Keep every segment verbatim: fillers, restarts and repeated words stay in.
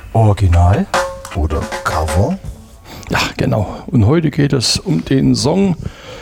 Original oder Cover? Ja, genau. Und heute geht es um den Song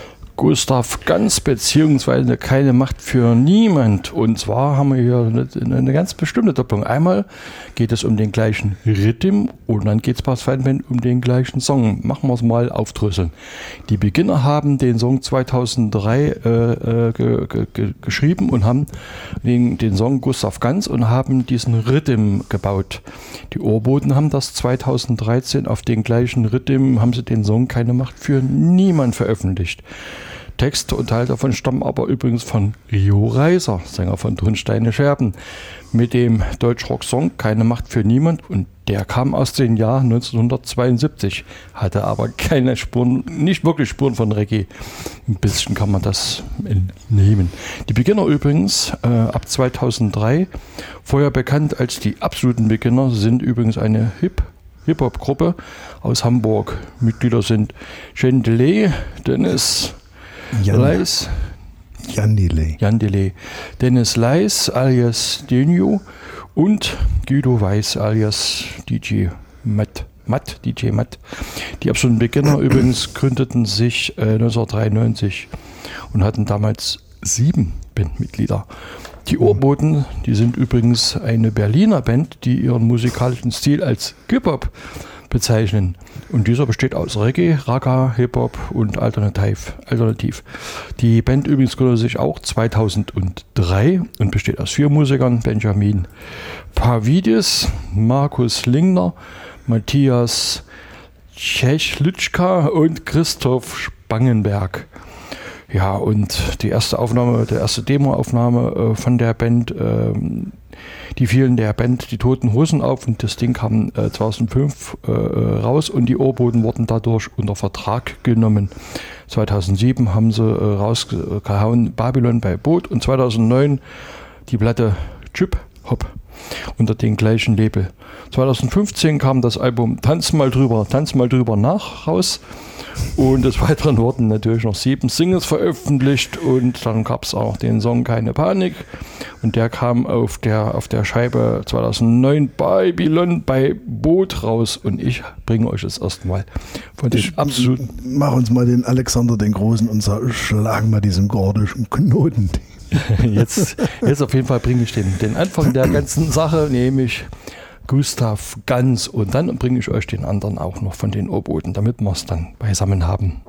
Gustav Ganz beziehungsweise Keine Macht für Niemand. Und zwar haben wir hier eine, eine ganz bestimmte Doppelung. Einmal geht es um den gleichen Rhythm und dann geht es bei Feindband um den gleichen Song. Machen wir es mal aufdröseln. Die Beginner haben den Song zweitausenddrei äh, ge, ge, ge, geschrieben und haben den, den Song Gustav Ganz und haben diesen Rhythm gebaut. Die Ohrboten haben das zweitausenddreizehn auf den gleichen Rhythm, haben sie den Song Keine Macht für Niemand veröffentlicht. Text und Teil davon stammen aber übrigens von Rio Reiser, Sänger von Tonsteine Scherben, mit dem Deutschrock-Song Keine Macht für Niemand, und der kam aus dem Jahr neunzehnhundertzweiundsiebzig, hatte aber keine Spuren, nicht wirklich Spuren von Reggae. Ein bisschen kann man das entnehmen. Die Beginner übrigens äh, ab zweitausenddrei, vorher bekannt als die absoluten Beginner, sind übrigens eine Hip Hip-Hop-Gruppe aus Hamburg. Mitglieder sind Jen Delay, Dennis Jan, Leis, Jan Delay. Jan Delay, Dennis Leis alias Denio und Guido Weiß alias D J Matt. Matt, D J Matt. Die absoluten Beginner übrigens gründeten sich äh, neunzehnhundertdreiundneunzig und hatten damals sieben Bandmitglieder. Die Ohrboten, die sind übrigens eine Berliner Band, die ihren musikalischen Stil als Hip-Hop bezeichnen. Und dieser besteht aus Reggae, Ragga, Hip-Hop und Alternativ. Alternativ. Die Band übrigens gründete sich auch zweitausenddrei und besteht aus vier Musikern: Benjamin Pavidis, Markus Lingner, Matthias Tschechlitschka und Christoph Spangenberg. Ja, und die erste Aufnahme, der erste Demo-Aufnahme äh, von der Band, äh, die fielen der Band Die Toten Hosen auf, und das Ding kam äh, zweitausendfünf äh, raus und die Ohrboten wurden dadurch unter Vertrag genommen. zweitausendsieben haben sie äh, rausgehauen Babylon bei Boot und zweitausendneun die Platte Chip Hop unter dem gleichen Label. zweitausendfünfzehn kam das Album Tanz mal drüber, Tanz mal drüber nach raus. Und des Weiteren wurden natürlich noch sieben Singles veröffentlicht, und dann gab es auch den Song Keine Panik, und der kam auf der, auf der Scheibe zweitausendneun Babylon bei Boot raus, und ich bringe euch das erstmal von den absoluten... Mach uns mal den Alexander den Großen und schlagen mal diesen gordischen Knoten. Jetzt, jetzt auf jeden Fall bringe ich den, den Anfang der ganzen Sache, nämlich Gustav Ganz, und dann bringe ich euch den anderen auch noch von den Ohrboten, damit wir es dann beisammen haben.